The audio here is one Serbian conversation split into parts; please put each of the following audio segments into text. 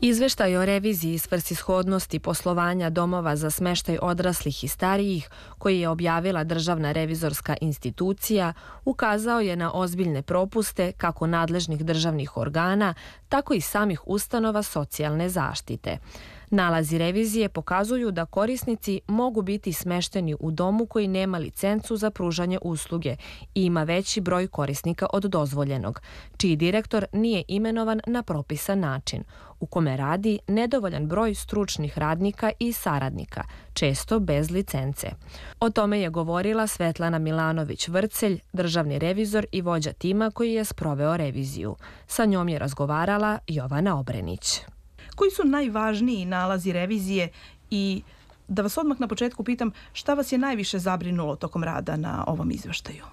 Izveštaj o reviziji svrsishodnosti poslovanja domova za smeštaj odraslih i starijih, koji je objavila Državna revizorska institucija, ukazao je na ozbiljne propuste kako nadležnih državnih organa, tako i samih ustanova socijalne zaštite. Nalazi revizije pokazuju da korisnici mogu biti smešteni u domu koji nema licencu za pružanje usluge i ima veći broj korisnika od dozvoljenog, čiji direktor nije imenovan na propisan način, u kome radi nedovoljan broj stručnih radnika i saradnika, često bez licence. O tome je govorila Svetlana Milanović-Vrcelj, državni revizor i vođa tima koji je sproveo reviziju. Sa njom je razgovarala Jovana Obrenić. Koji su najvažniji nalazi revizije i da vas odmah na početku pitam šta vas je najviše zabrinulo tokom rada na ovom izveštaju?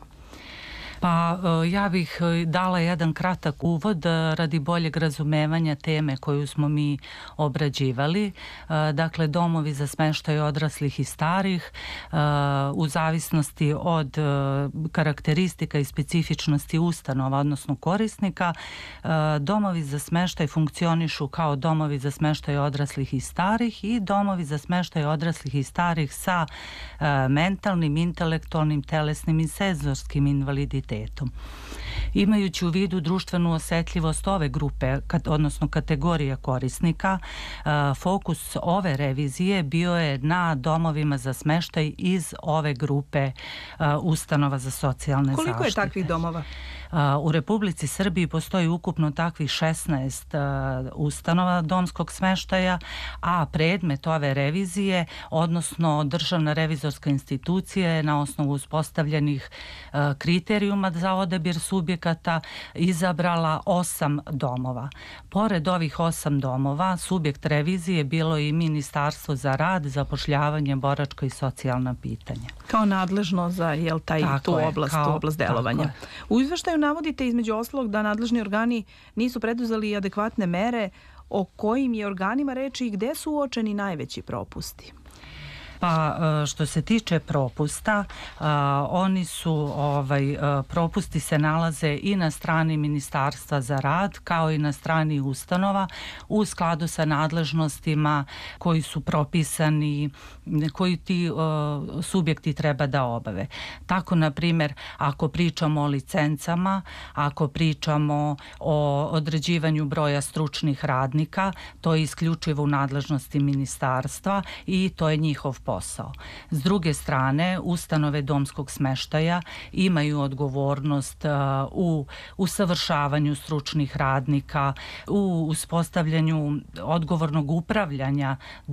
Pa ja bih dala jedan kratak uvod radi boljeg razumevanja teme koju smo mi obrađivali. Dakle, domovi za smeštaj odraslih i starih u zavisnosti od karakteristika i specifičnosti ustanova, odnosno korisnika, domovi za smeštaj funkcionišu kao domovi za smeštaj odraslih i starih i domovi za smeštaj odraslih i starih sa mentalnim, intelektualnim, telesnim i senzorskim invaliditetom. Imajući u vidu društvenu osetljivost ove grupe, odnosno kategorije korisnika, fokus ove revizije bio je na domovima za smeštaj iz ove grupe ustanova za socijalne zaštite. Koliko je takvih domova? U Republici Srbiji postoji ukupno takvih 16 ustanova domskog smeštaja, a predmet ove revizije, odnosno Državna revizorska institucija je na osnovu uspostavljenih kriterijuma za odabir subjekata izabrala 8 domova. Pored ovih 8 domova, subjekt revizije bilo je i Ministarstvo za rad, zapošljavanje, boračka i socijalna pitanja. Kao nadležno za tu oblast delovanja. U izveštaju navodite između ostalog da nadležni organi nisu preduzeli adekvatne mere. O kojim je organima reči i gde su uočeni najveći propusti? Pa što se tiče propusta, oni su, propusti se nalaze i na strani Ministarstva za rad kao i na strani ustanova u skladu sa nadležnostima koji su propisani, koji ti subjekti treba da obave. Tako, na primjer, ako pričamo o licencama, ako pričamo o određivanju broja stručnih radnika, to je isključivo u nadležnosti ministarstva i to je njihov posao. S druge strane, ustanove domskog smeštaja imaju odgovornost u usavršavanju stručnih radnika, u uspostavljanju odgovornog upravljanja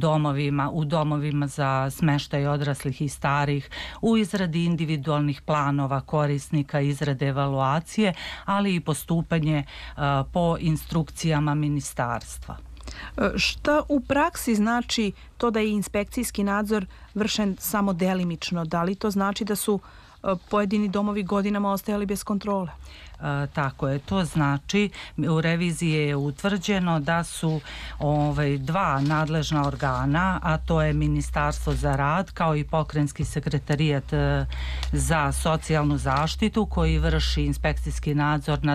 u domovima za smeštaj odraslih i starih, u izradi individualnih planova korisnika, izrade evaluacije, ali i postupanje po instrukcijama ministarstva. Šta u praksi znači to da je inspekcijski nadzor vršen samo delimično? Da li to znači da su pojedini domovi godinama ostajali bez kontrole? Tako je, to znači u reviziji je utvrđeno da su dva nadležna organa, a to je Ministarstvo za rad kao i Pokrajinski sekretarijat za socijalnu zaštitu koji vrši inspekcijski nadzor nad